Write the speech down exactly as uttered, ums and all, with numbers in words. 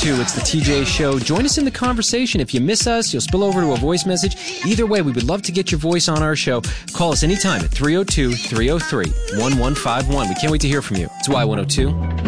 two. It's the T J Show. Join us in the conversation. If you miss us, you'll spill over to a voice message. Either way, we would love to get your voice on our show. Call us anytime at three oh two, three oh three, one one five one. We can't wait to hear from you. It's Y one oh two.